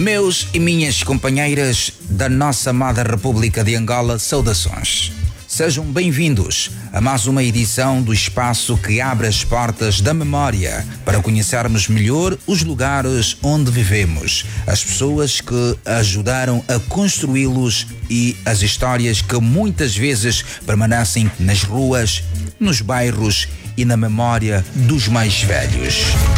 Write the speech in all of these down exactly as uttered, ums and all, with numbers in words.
Meus e minhas companheiras da nossa amada República de Angola, saudações. Sejam bem-vindos a mais uma edição do espaço que abre as portas da memória para conhecermos melhor os lugares onde vivemos, as pessoas que ajudaram a construí-los e as histórias que muitas vezes permanecem nas ruas, nos bairros e na memória dos mais velhos.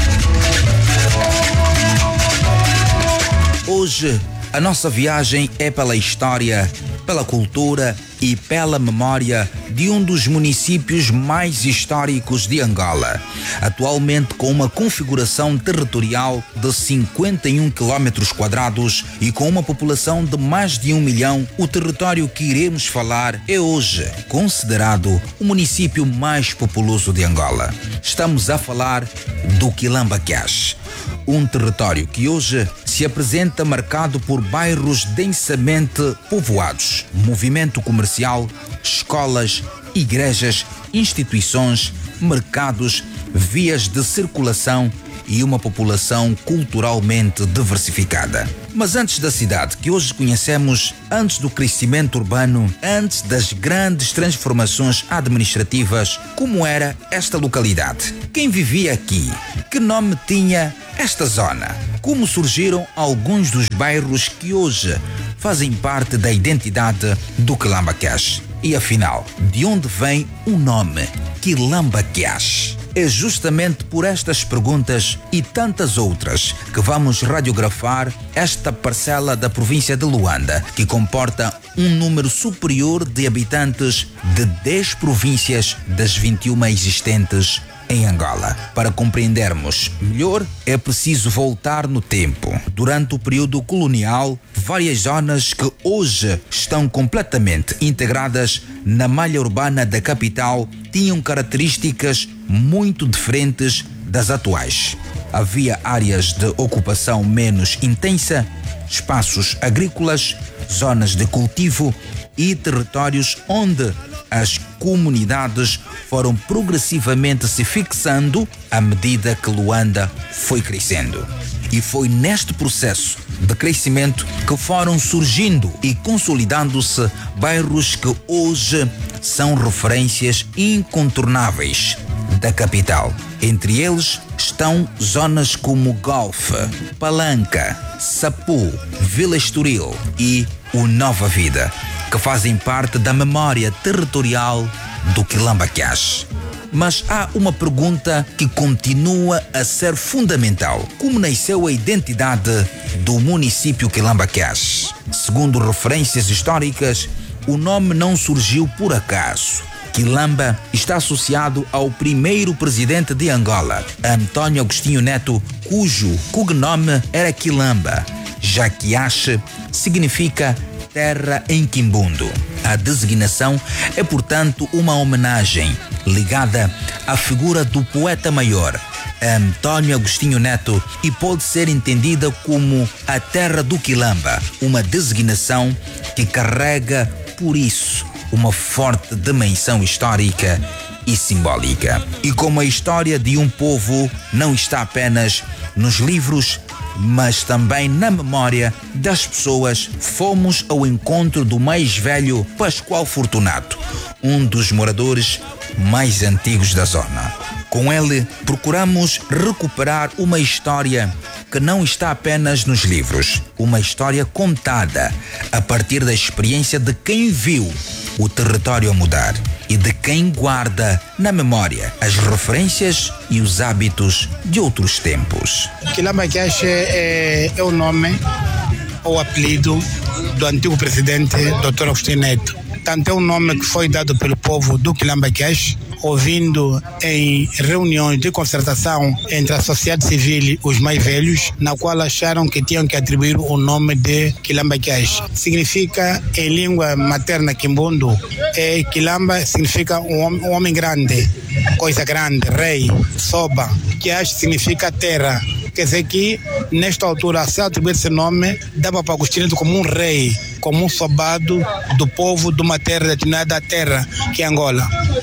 Hoje, a nossa viagem é pela história, pela cultura e pela memória de um dos municípios mais históricos de Angola, atualmente com uma configuração territorial de cinquenta e um quilômetros quadrados e com uma população de mais de um milhão. O território que iremos falar é hoje considerado o município mais populoso de Angola. Estamos a falar do Quilamba-Queixe, um território que hoje se apresenta marcado por bairros densamente povoados, movimento comercial, escolas, igrejas, instituições, mercados, vias de circulação e uma população culturalmente diversificada. Mas antes da cidade que hoje conhecemos, antes do crescimento urbano, antes das grandes transformações administrativas, como era esta localidade? Quem vivia aqui? Que nome tinha esta zona? Como surgiram alguns dos bairros que hoje fazem parte da identidade do Quilamba-Queixe? E afinal, de onde vem o nome Quilamba-Queixe? É justamente por estas perguntas e tantas outras que vamos radiografar esta parcela da província de Luanda, que comporta um número superior de habitantes de dez províncias das vinte e uma existentes em Angola. Para compreendermos melhor, é preciso voltar no tempo. Durante o período colonial, várias zonas que hoje estão completamente integradas na malha urbana da capital tinham características muito diferentes das atuais. Havia áreas de ocupação menos intensa, espaços agrícolas, zonas de cultivo e territórios onde as comunidades foram progressivamente se fixando à medida que Luanda foi crescendo. E foi neste processo de crescimento que foram surgindo e consolidando-se bairros que hoje são referências incontornáveis da capital. Entre eles estão zonas como Golfe, Palanca, Sapu, Vila Estoril e o Nova Vida, que fazem parte da memória territorial do Quilamba-Queixe. Mas há uma pergunta que continua a ser fundamental. Como nasceu a identidade do município Quilamba-Queixe? Segundo referências históricas, o nome não surgiu por acaso. Quilamba está associado ao primeiro presidente de Angola, António Agostinho Neto, cujo cognome era Quilamba, já que Queixe significa terra em quimbundo. A designação é, portanto, uma homenagem ligada à figura do poeta maior, António Agostinho Neto, e pode ser entendida como a terra do Quilamba, uma designação que carrega, por isso, uma forte dimensão histórica e simbólica. E como a história de um povo não está apenas nos livros, mas também na memória das pessoas, fomos ao encontro do mais velho Pascoal Fortunato, um dos moradores mais antigos da zona. Com ele, procuramos recuperar uma história que não está apenas nos livros, uma história contada a partir da experiência de quem viu o território a mudar e de quem guarda na memória as referências e os hábitos de outros tempos. Quilamba-Queixe é, é o nome ou apelido do antigo presidente doutor Agostinho Neto. Tanto é um nome que foi dado pelo povo do Quilamba-Queixe, ouvindo em reuniões de concertação entre a sociedade civil e os mais velhos, na qual acharam que tinham que atribuir o nome de Quilamba-Queixe. Significa, em língua materna quimbundo, é, Quilamba significa um homem, um homem grande, coisa grande, rei, soba. Queixe significa terra. Quer dizer que, nesta altura, se atribuir esse nome, dava para Agostinho como um rei, como um sobado do povo de uma terra destinada à terra, que é Angola.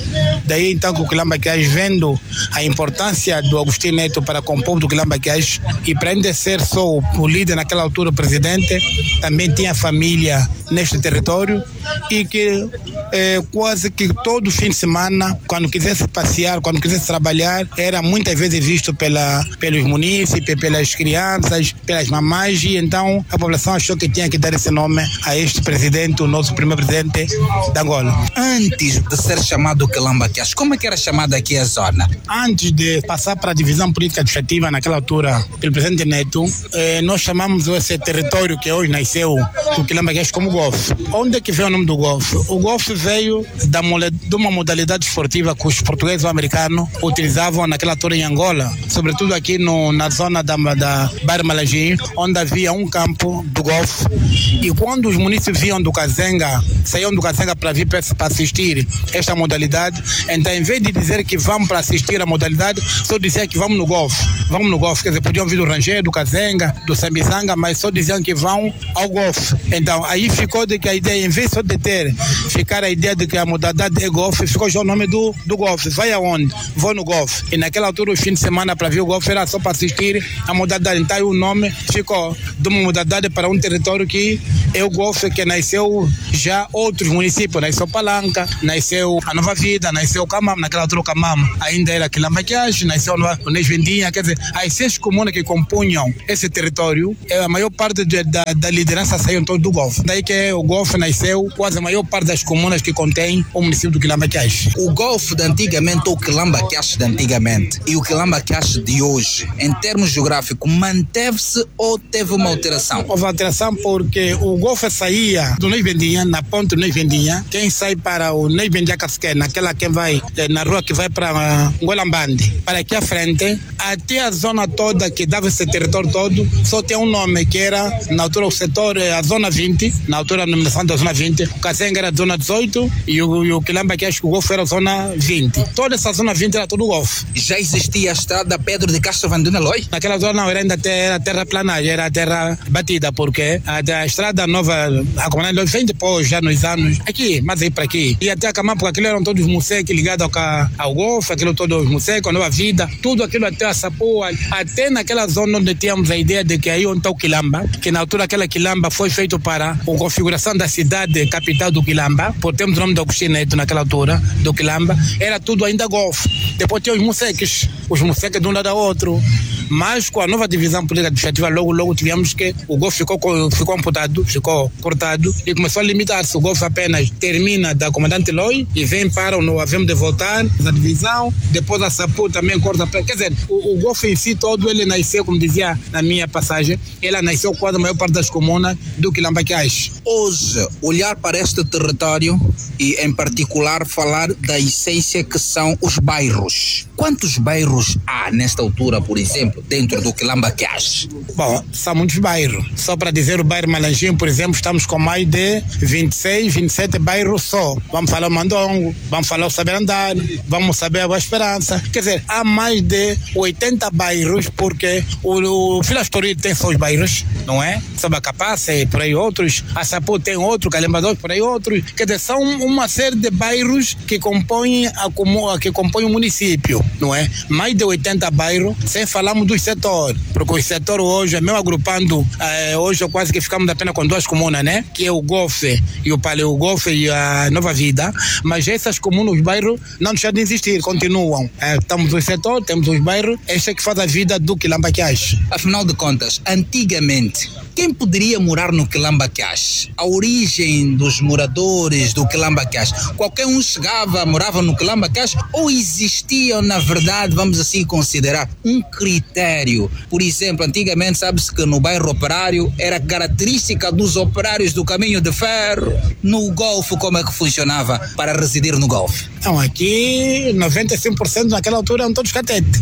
Daí então que o Quilamba Cash, vendo a importância do Agostinho Neto para com o povo do Quilamba Cash, e para ainda ser só o líder naquela altura, o presidente, também tinha família neste território, e que eh, quase que todo fim de semana, quando quisesse passear, quando quisesse trabalhar, era muitas vezes visto pela, pelos munícipes, pelas crianças, pelas mamães, e então a população achou que tinha que dar esse nome a este presidente, o nosso primeiro presidente da Angola. Antes de ser chamado Quilamba Cash, como é que era chamada aqui a zona? Antes de passar para a divisão política administrativa, naquela altura, pelo presidente Neto, eh, nós chamamos esse território que hoje nasceu, o Quilamba Cash, como Golfo. Onde é que veio o nome do Golfo? O Golfo veio da, de uma modalidade esportiva que os portugueses ou americanos utilizavam naquela altura em Angola, sobretudo aqui no, na zona da, da Bairro Malagim, onde havia um campo do Golfo. E quando os munícipes vinham do Kazenga, saíam do Kazenga para vir para assistir esta modalidade, então em vez de dizer que vamos para assistir a modalidade, só diziam que vamos no Golfo. Vamos no Golfo, quer dizer, podiam vir do Ranger, do Kazenga, do Sambizanga, mas só diziam que vão ao Golfo. Então aí ficou de que a ideia, em vez só de ter, ficar a ideia de que a modalidade é Golfo, ficou já o nome do, do Golfo. Vai aonde? Vou no Golfo. E naquela altura, o fim de semana para ver o Golfo era só para assistir a modalidade. Então aí o nome ficou de uma modalidade para um território que é o Golfo, que nasceu já outros municípios. Nasceu Palanca, nasceu a Nova Vida, nasceu Camam, naquela altura o Camam ainda era Quilamba Cash, nasceu o Nes Vendinha, quer dizer, as seis comunas que compunham esse território, a maior parte de, da, da liderança saiu todo do Golfo. Daí que o Golfo nasceu quase a maior parte das comunas que contém o município do Quilamba Cash. O Golfo de antigamente ou o Quilamba Cash de antigamente e o Quilamba Cash de hoje, em termos geográficos, manteve-se ou teve uma alteração? Houve alteração porque o Golfo saía do Nes Vendinha, na ponte do Nes Vendinha. Quem sai para o Nes Vendinha Casqué, naquela que vai, na rua que vai para uh, Ngolambande, para aqui à frente, até a zona toda que dava esse território todo, só tem um nome, que era, na altura, o setor, a zona vinte, na altura, a nomeação da zona vinte, o Kazenga era a zona dezoito e o, e o Quilamba Cash, o Golfo, era a zona vinte. Toda essa zona vinte era tudo Golfo. Já existia a estrada Pedro de Castro Vandeneloi? Naquela zona não, era ainda era terra planagem, era terra batida, porque a, a estrada nova, a comunidade vem depois, já nos anos, aqui, mas aí para aqui. E até a Camam, porque aquilo eram todos museques ligados ao, ao Golfo, aquilo todos museques, a Nova Vida, tudo aquilo até a Sapua, até naquela zona onde tínhamos a ideia de que aí onde está o Quilamba, que na altura aquela Quilamba foi feito para a configuração da cidade capital do Quilamba, por termos o nome do Agostinho Neto naquela altura, do Quilamba, era tudo ainda Golfo. Depois tinha os museques, os museques de um lado ao outro. Mas com a nova divisão política administrativa, logo, logo tivemos que o Golfo ficou, ficou amputado, ficou cortado e começou a limitar-se. O Golfo apenas termina da Comandante Loi e vem para o Havemos de Votar, da divisão, depois a Sapu também corta. Quer dizer, o, o Golfo em si todo, ele nasceu, como dizia na minha passagem, ele nasceu quase a maior parte das comunas do Quilamba Cash. Hoje, olhar para este território e, em particular, falar da essência que são os bairros. Quantos bairros há nesta altura, por exemplo, dentro do Quilamba Cash? Bom, são muitos bairros. Só para dizer, o bairro Malangim, por exemplo, estamos com mais de vinte e seis, vinte e sete bairros só. Vamos falar o Mandongo, vamos falar o Saber Andar, vamos saber a Boa Esperança. Quer dizer, há mais de oitenta bairros, porque o, o Filas Toril tem seus bairros, não é? Sabacapace, por aí outros. A Sapu tem outro, Calembador, por aí outros. Quer dizer, são uma série de bairros que compõem, a, que compõem o município, não é? Mais de oitenta bairros, sem falarmos dos setores, porque o setor hoje, mesmo agrupando, eh, hoje quase que ficamos apenas com duas comunas, né? Que é o Golfo e o Paleo Golfo e a Nova Vida, mas essas comunas, os bairros, não deixam de existir, continuam. Eh, estamos no setor, temos os bairros, este é que faz a vida do Quilamba Cash. Afinal de contas, antigamente, quem poderia morar no Quilamba Cash? A origem dos moradores do Quilamba Cash, qualquer um chegava, morava no Quilamba Cash, ou existia, na verdade, vamos assim considerar, um critério? Por exemplo, antigamente sabe-se que no bairro Operário era característica dos operários do caminho de ferro. No Golfo, como é que funcionava para residir no Golfo? Então, aqui noventa e cinco por cento naquela altura eram todos catetes.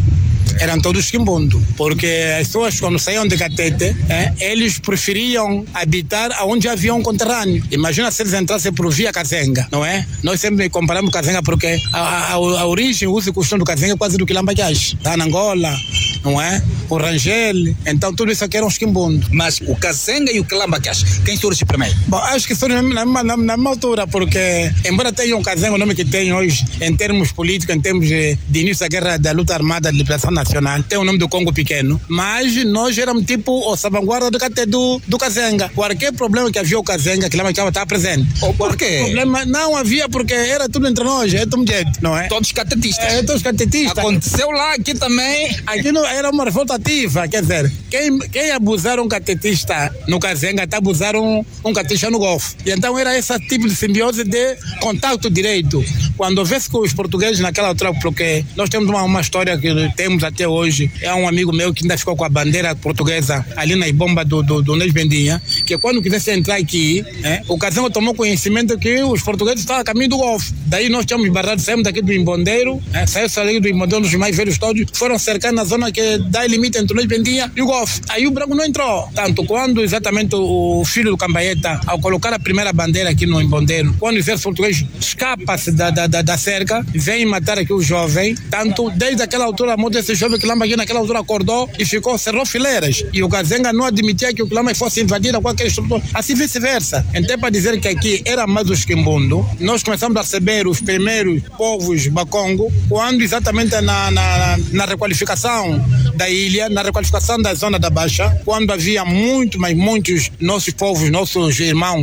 eram todos quimbundo, porque as pessoas quando saíam de Catete, é, eles preferiam habitar onde havia um conterrâneo. Imagina se eles entrassem por via Kazenga, não é? Nós sempre comparamos Kazenga porque a, a, a origem, o uso e costume do Kazenga é quase do Quilamba Queixe, da Angola, não é? O Rangel, então tudo isso aqui eram os quimbundos. Mas o Kazenga e o Quilamba Queixe, quem surge primeiro? Bom, acho que surge na, na, na, na mesma altura, porque embora tenha um Kazenga, o nome que tem hoje, em termos políticos, em termos de, de início da guerra da luta armada de liberação nacional, tem o nome do Congo Pequeno, mas nós éramos tipo a salvaguarda do, do, do Kazenga. Qualquer problema que havia o Kazenga, que Quilamba Queixe estava presente. Oh, por quê? Problema não havia, porque era tudo entre nós, é tudo jeito, não é? Todos catetistas. É, todos catetistas. Aconteceu lá, aqui também. Aqui não, era uma revolta ativa, quer dizer, quem, quem abusaram um catetista no Kazenga, até abusaram um, um catetista no Golfo. E então era esse tipo de simbiose de contato direito. Quando houvesse com os portugueses naquela altura, porque nós temos uma, uma história que temos até hoje, é um amigo meu que ainda ficou com a bandeira portuguesa ali na bomba do, do, do Nes Bendinha, que quando quisesse entrar aqui, é, o Kazenga tomou conhecimento que os portugueses estavam a caminho do Golfo. Daí nós tínhamos barrado, saímos daqui do Imbondeiro, é, saímos daqui do Imbondeiro, os mais velhos todos foram cercar na zona que dá limite entre o Nes Bendinha e o Golfo. Aí o branco não entrou. Tanto quando exatamente o filho do Cambaeta, ao colocar a primeira bandeira aqui no Imbondeiro, quando o exército português escapa-se da, da, da, da cerca, vem matar aqui o jovem, tanto desde aquela altura a morte desse jovem, que o Quilamba aqui naquela altura acordou e ficou, cerrou fileiras. E o Kazenga não admitia que o Quilamba fosse invadir a qualquer estrutura, assim vice-versa. Então, para dizer que aqui era mais os quimbundo, nós começamos a receber os primeiros povos Bakongo, quando exatamente na, na, na requalificação da ilha, na requalificação da zona da Baixa, quando havia muito, mas muitos nossos povos, nossos irmãos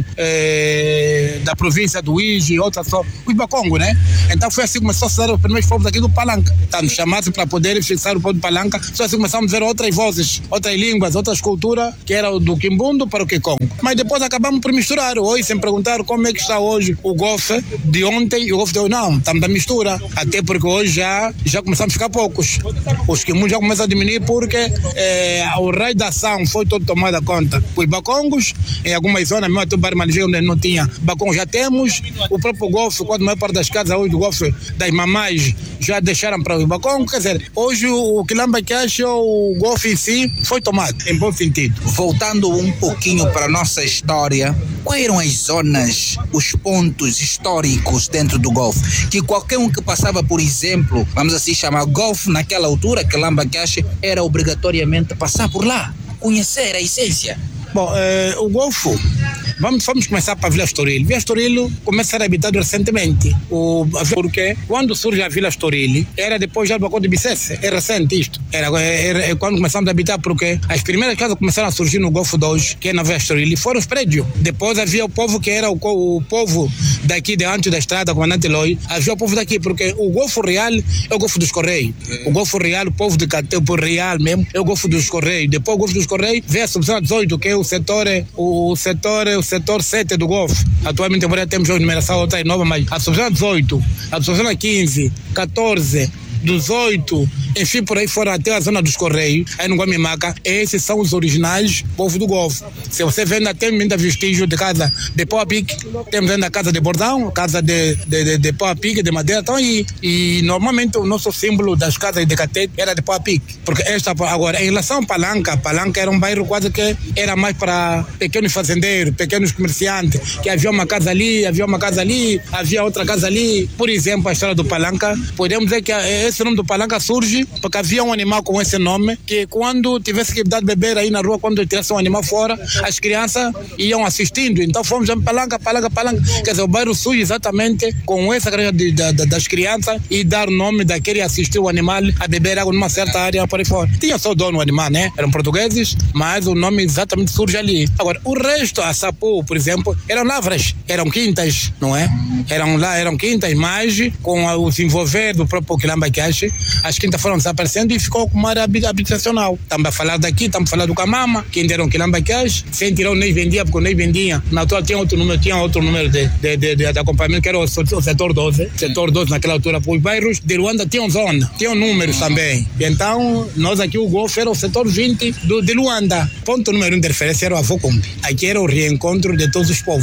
eh, da província do Iji e outras, os Bakongo, né? Então foi assim que começou a ser os primeiros povos aqui do Palanca. Então, chamasse para poder fixar o povo do Palanca, só assim começamos a ver outras vozes, outras línguas, outras culturas, que era o do Quimbundo para o Kikongo. Mas depois acabamos por misturar. Hoje, sem perguntar como é que está hoje o golfe de ontem e o golfe de hoje. Não, estamos da mistura. Até porque hoje já, já começamos a ficar poucos. Os Quimbundos já começam a diminuir porque é, o raio da ação foi todo tomado conta. Os Bacongos, em algumas zonas, mesmo até o Barmaligê, onde não tinha Bacongos, já temos. O próprio golfe, quando a maior parte das casas hoje do golfe das mamães já deixaram para os Bacongos. Quer dizer, hoje o Quilamba Queixe, o golfe em si, foi tomado, em bom sentido. Voltando um pouquinho para a nossa história, quais eram as zonas, os pontos históricos dentro do Golfo? Que qualquer um que passava, por exemplo, vamos assim chamar Golfo, naquela altura, Quilamba Queixe, era obrigatoriamente passar por lá, conhecer a essência. Bom, eh, o Golfo, vamos, vamos começar para a Vila Estoril. Vila Estoril começa a ser habitado recentemente. O, porque quando surge a Vila Estoril, era depois já do Acordo de Bicesse. É recente isto. Era, era, era quando começamos a habitar, porque as primeiras casas começaram a surgir no Golfo dois, que é na Vila Estoril, e foram os prédios. Depois havia o povo que era o, o povo daqui, de antes da estrada, comandante Eloy. Havia o povo daqui, porque o Golfo Real é o Golfo dos Correios. O Golfo Real, o povo de Cateu, o Real mesmo, é o Golfo dos Correios. Depois o Golfo dos Correios vem a subzona dezoito, que é o setor, o setor, o setor sete do Golfo. Atualmente, embora temos a numeração outra nova, mas a subzona dezoito, a subzona quinze, catorze, dezoito, enfim, por aí fora até a zona dos Correios, aí no Guamimaca, esses são os originais povo do Golfo. Se você vê, ainda tem ainda vestígio de casa de pau a pique, temos ainda a casa de bordão, casa de, de, de, de pau a pique, de madeira, então, e, e normalmente o nosso símbolo das casas de Catete era de pau a pique, porque esta, agora, em relação a Palanca, Palanca era um bairro quase que era mais para pequenos fazendeiros, pequenos comerciantes, que havia uma casa ali, havia uma casa ali, havia outra casa ali. Por exemplo, a história do Palanca, podemos dizer que esse nome do Palanca surge porque havia um animal com esse nome que quando tivesse que dar de beber aí na rua, quando tirasse um animal fora, as crianças iam assistindo. Então fomos a Palanca, Palanca, Palanca. Quer dizer, o bairro surge exatamente com essa carga de, de, de, das crianças e dar o nome daquele assistir o animal a beber água numa certa área por aí fora. Tinha só o dono do animal, né? Eram portugueses, mas o nome exatamente surge ali. Agora, o resto, a Sapu, por exemplo, eram lavras, eram quintas, não é? Eram lá, eram quintas, mas com o desenvolver do próprio Quilamba Queixe, as quintas foram desaparecendo e ficou com uma área habitacional. Estamos a falar daqui, estamos a falar do Camama, que ainda era um Quilamba Queixe, sem tirar o Ney Vendia, porque o Ney Vendia, na altura tinha outro número, tinha outro número de, de, de, de, de acompanhamento, que era o, o setor doze, setor doze naquela altura. Os bairros de Luanda tinham zona, tinham números também. E então, nós aqui, o Golfo era o setor vinte do, de Luanda. Ponto número um de referência era o Avô Combi. Aqui era o reencontro de todos os povos.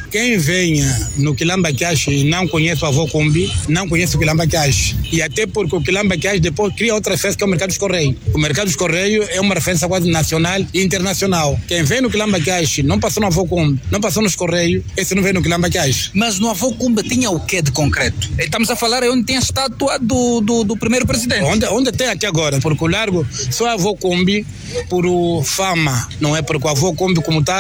quem venha no Quilamba Kiash e não conhece o avô Kumbi, não conhece o Quilamba Kiash. E até porque o Quilamba Kiash depois cria outra referência que é o Mercado dos Correios. O Mercado dos Correios é uma referência quase nacional e internacional. Quem vem no Quilamba Kiash não passou no avô Kumbi, não passou nos Correios, esse não vem no Quilamba Kiash. Mas no avô Kumbi tinha o que de concreto? Estamos a falar onde tem a estátua do, do, do primeiro presidente. Onde, onde tem aqui agora, porque o largo só avô Kumbi por o fama, não é? Porque o avô Kumbi como tal,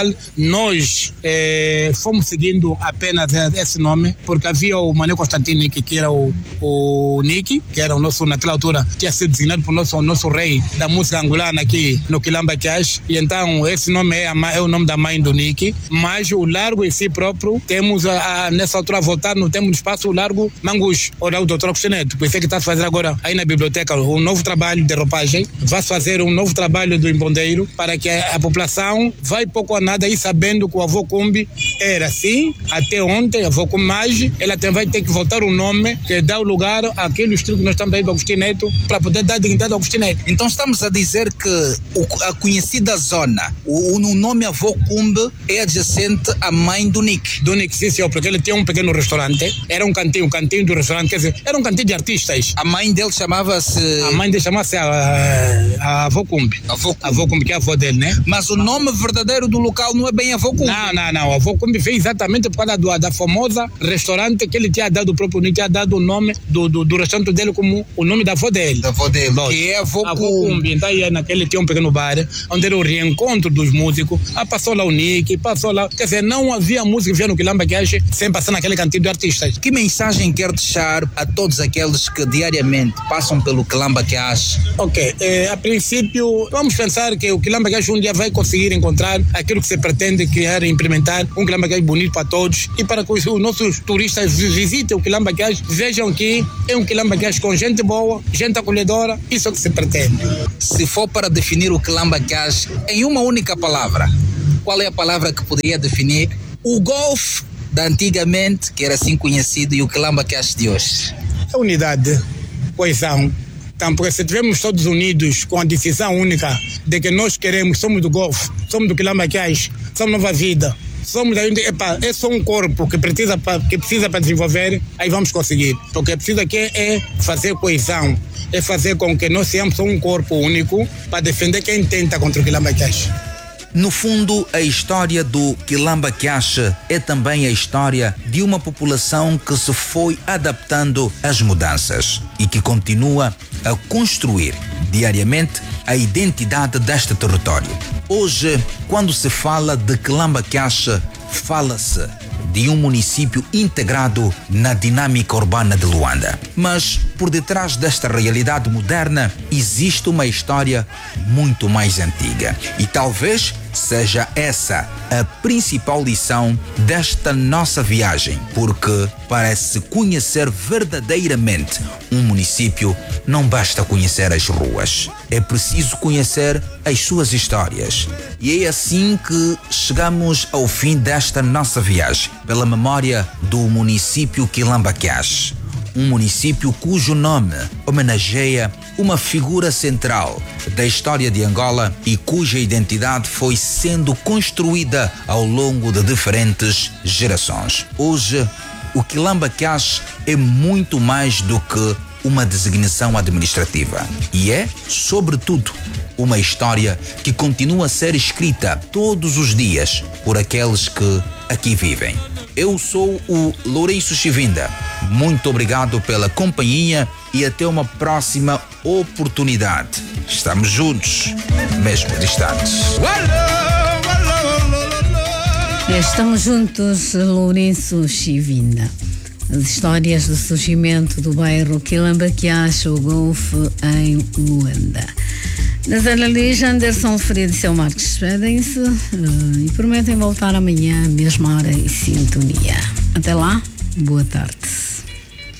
nós eh, fomos seguindo apenas esse nome, porque havia o Mané Constantino, que era o, o Niki, que era o nosso, naquela altura, tinha sido designado por nosso, nosso rei da música angolana aqui no Quilamba Kiash, e então esse nome é, a, é o nome da mãe do Niki, mas o largo em si próprio, temos a, a, nessa altura a voltar, não temos espaço, o largo Mangush, ou o doutor Agostinho Neto, por isso é que está a fazer agora aí na biblioteca um novo trabalho de roupagem, vai fazer um novo trabalho do embondeiro, para que a, a população vai pouco a nada aí sabendo que o avô Kumbi era assim, até ontem, a avô Kumbi, mas ela tem, vai ter que voltar o nome que dá o lugar àquele estilo que nós estamos aí do Agostinho Neto, para poder dar dignidade ao Agostinho Neto. Então estamos a dizer que o, a conhecida zona, o, o nome avô Kumbi é adjacente à mãe do Nick. Do Nick, sim, senhor, porque ele tinha um pequeno restaurante, era um cantinho, um cantinho do restaurante, quer dizer, era um cantinho de artistas. A mãe dele chamava-se... A mãe dele chamava-se a, a, a avô Kumbi. Avô Kumbi. Avô Kumbi, que é a avó dele, né? Mas o nome verdadeiro do local não é bem avô Kumbi. Não, não, não. O avô Kumbi veio exatamente por causa do, da famosa restaurante que ele tinha dado, o próprio Nick tinha dado o nome do, do, do restaurante dele como o nome da avó dele. Da avó dele, Lógico. Que é avô Kumbi. Então aí naquele tinha um pequeno bar, onde era o reencontro dos músicos. Ah, passou lá o Nick, passou lá... Quer dizer, não havia música que via no Quilamba Kiash sem passar naquele cantinho de artistas. Que mensagem quer deixar a todos aqueles que diariamente passam pelo Quilamba Kiash? Ok, eh, a princípio, vamos pensar que o Quilamba Kiash um dia vai conseguir encontrar aquilo que se pretende criar e implementar, um Quilamba Kiash bonito para todos e para que os nossos turistas visitem o Quilamba Kiash, vejam que é um Quilamba Kiash com gente boa, gente acolhedora, isso é o que se pretende. Se for para definir o Quilamba Kiash em uma única palavra, qual é a palavra que poderia definir o golfe da antigamente, que era assim conhecido, e o Quilamba Kiash de hoje? É unidade, coesão. Então, porque se estivermos todos unidos com a decisão única de que nós queremos, somos do golfe, somos do Quilamba Kiash, somos Nova Vida, somos ainda, epa, é só um corpo que precisa para que precisa para desenvolver, aí vamos conseguir. O que precisa aqui é fazer coesão, é fazer com que nós sejamos um corpo único para defender quem tenta contra o Quilamba Kiash. No fundo, a história do Quilamba Kiash é também a história de uma população que se foi adaptando às mudanças e que continua a construir diariamente a identidade deste território. Hoje, quando se fala de Quilamba Kiash, fala-se de um município integrado na dinâmica urbana de Luanda. Mas por detrás desta realidade moderna existe uma história muito mais antiga. E talvez seja essa a principal lição desta nossa viagem, porque para se conhecer verdadeiramente um município não basta conhecer as ruas, é preciso conhecer as suas histórias. E é assim que chegamos ao fim desta nossa viagem pela memória do município Quilamba Kiash, um município cujo nome homenageia uma figura central da história de Angola e cuja identidade foi sendo construída ao longo de diferentes gerações. Hoje, o Quilamba Kiash é muito mais do que uma designação administrativa e é, sobretudo, uma história que continua a ser escrita todos os dias por aqueles que aqui vivem. Eu sou o Lourenço Chivinda. Muito obrigado pela companhia e até uma próxima oportunidade. Estamos juntos, mesmo distantes. Estamos juntos, Lourenço Chivinda. As histórias do surgimento do bairro Quilamba Kiash, o Golfe em Luanda. Nas analistas, Anderson Alfredo e Seu Marcos despedem-se uh, e prometem voltar amanhã, mesma hora e sintonia. Até lá, boa tarde.